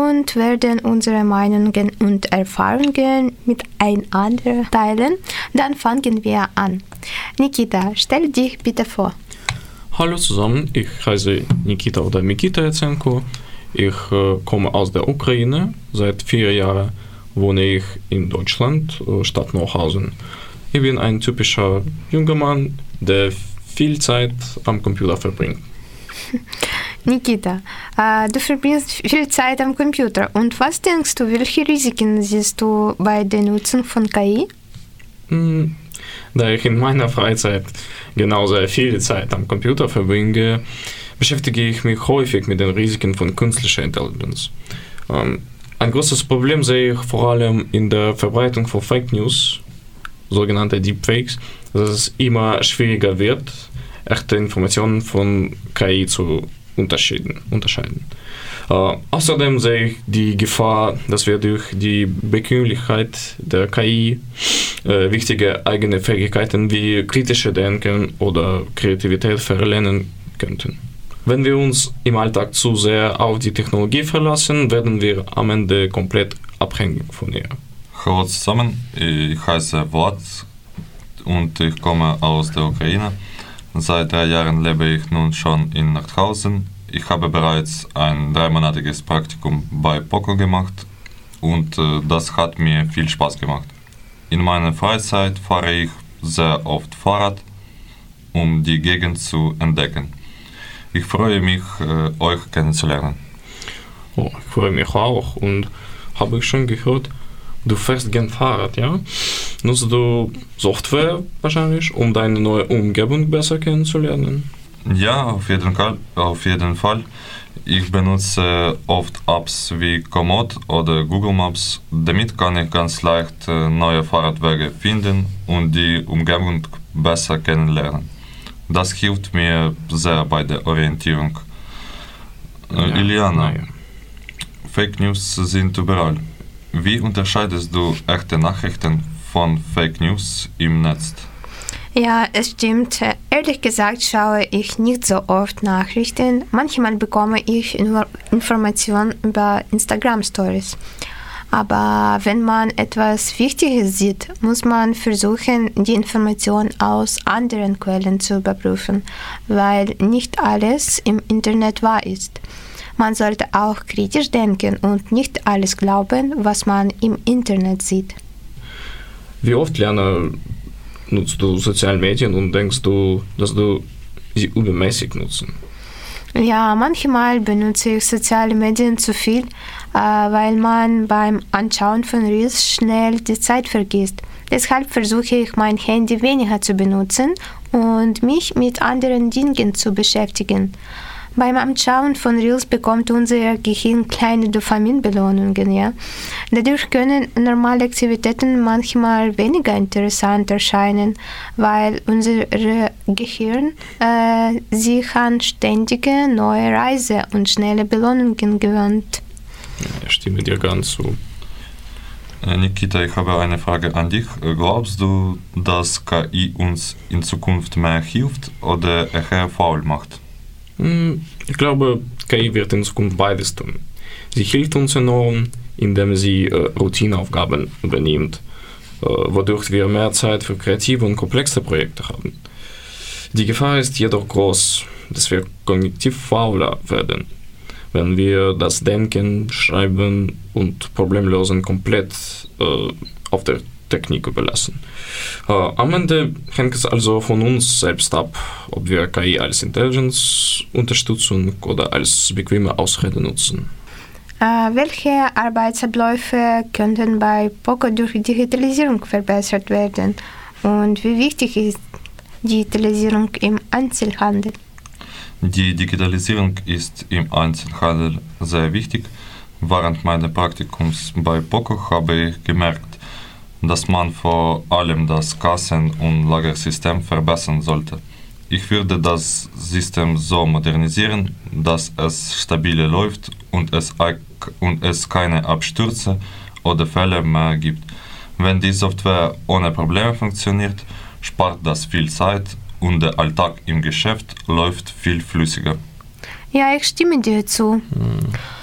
und werden unsere Meinungen und Erfahrungen miteinander teilen. Dann fangen wir an. Nikita, stell dich bitte vor. Hallo zusammen, ich heiße Nikita oder Mikita Yatsenko. Ich komme aus der Ukraine. Seit 4 Jahren wohne ich in Deutschland, Stadt Neuhausen. Ich bin ein typischer junger Mann, der viel Zeit am Computer verbringt. Nikita, du verbringst viel Zeit am Computer. Und was denkst du, welche Risiken siehst du bei der Nutzung von KI? Da ich in meiner Freizeit genauso viel Zeit am Computer verbringe, beschäftige ich mich häufig mit den Risiken von künstlicher Intelligenz. Ein großes Problem sehe ich vor allem in der Verbreitung von Fake News, sogenannte Deepfakes, dass es immer schwieriger wird, echte Informationen von KI zu unterscheiden. Außerdem sehe ich die Gefahr, dass wir durch die Bequemlichkeit der KI wichtige eigene Fähigkeiten wie kritische Denken oder Kreativität verlernen könnten. Wenn wir uns im Alltag zu sehr auf die Technologie verlassen, werden wir am Ende komplett abhängig von ihr. Hallo zusammen, ich heiße Vlad und ich komme aus der Ukraine. Seit 3 Jahren lebe ich nun schon in Nordhausen. Ich habe bereits ein 3-monatiges Praktikum bei Poco gemacht und das hat mir viel Spaß gemacht. In meiner Freizeit fahre ich sehr oft Fahrrad, um die Gegend zu entdecken. Ich freue mich, euch kennenzulernen. Oh, ich freue mich auch und habe ich schon gehört, du fährst gern Fahrrad, ja? Nutzt du Software wahrscheinlich, um deine neue Umgebung besser kennenzulernen? Ja, auf jeden Fall. Ich benutze oft Apps wie Komoot oder Google Maps. Damit kann ich ganz leicht neue Fahrradwege finden und die Umgebung besser kennenlernen. Das hilft mir sehr bei der Orientierung. Iliana, Fake News sind überall. Wie unterscheidest du echte Nachrichten von Fake News im Netz? Ja, es stimmt. Ehrlich gesagt schaue ich nicht so oft Nachrichten. Manchmal bekomme ich Informationen über Instagram-Stories. Aber wenn man etwas Wichtiges sieht, muss man versuchen, die Information aus anderen Quellen zu überprüfen, weil nicht alles im Internet wahr ist. Man sollte auch kritisch denken und nicht alles glauben, was man im Internet sieht. Wie oft, Liana, nutzt du soziale Medien und denkst du, dass du sie übermäßig nutzt? Ja, manchmal benutze ich soziale Medien zu viel, weil man beim Anschauen von Reels schnell die Zeit vergisst. Deshalb versuche ich, mein Handy weniger zu benutzen und mich mit anderen Dingen zu beschäftigen. Beim Anschauen von Reels bekommt unser Gehirn kleine Dopaminbelohnungen. Ja? Dadurch können normale Aktivitäten manchmal weniger interessant erscheinen, weil unser Gehirn sich an ständige neue Reise und schnelle Belohnungen gewöhnt. Ja, ich stimme dir ganz zu. Nikita, ich habe eine Frage an dich. Glaubst du, dass KI uns in Zukunft mehr hilft oder eher faul macht? Ich glaube, KI wird in Zukunft beides tun. Sie hilft uns enorm, indem sie Routineaufgaben übernimmt, wodurch wir mehr Zeit für kreative und komplexe Projekte haben. Die Gefahr ist jedoch groß, dass wir kognitiv fauler werden, wenn wir das Denken, Schreiben und Problemlösen komplett auf der Technik überlassen. Am Ende hängt es also von uns selbst ab, ob wir KI als Intelligenzunterstützung oder als bequeme Ausrede nutzen. Welche Arbeitsabläufe könnten bei Poco durch Digitalisierung verbessert werden? Und wie wichtig ist Digitalisierung im Einzelhandel? Die Digitalisierung ist im Einzelhandel sehr wichtig. Während meines Praktikums bei Poco habe ich gemerkt, dass man vor allem das Kassen- und Lagersystem verbessern sollte. Ich würde das System so modernisieren, dass es stabil läuft und es keine Abstürze oder Fehler mehr gibt. Wenn die Software ohne Probleme funktioniert, spart das viel Zeit und der Alltag im Geschäft läuft viel flüssiger. Ja, ich stimme dir zu.